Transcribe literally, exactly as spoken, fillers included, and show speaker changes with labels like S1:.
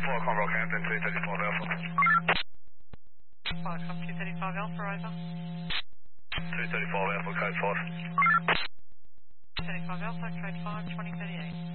S1: four, come Rockhampton, two thirty-five Alpha.
S2: five, come two thirty-five Alpha, over.
S1: two thirty-five Alpha, code five.
S2: two thirty-five Alpha, code five, twenty thirty-eight.